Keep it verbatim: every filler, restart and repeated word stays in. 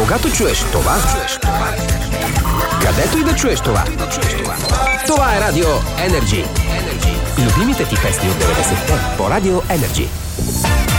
Когато чуеш това, чуеш това, където и да чуеш това, това е Радио Енерджи. Любимите ти песни от деветдесетте по Радио Енерджи.